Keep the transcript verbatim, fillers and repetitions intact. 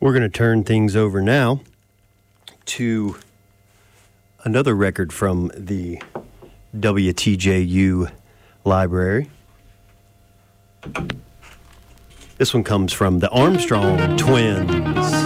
We're going to turn things over now to another record from the W T J U library. This one comes from the Armstrong Twins.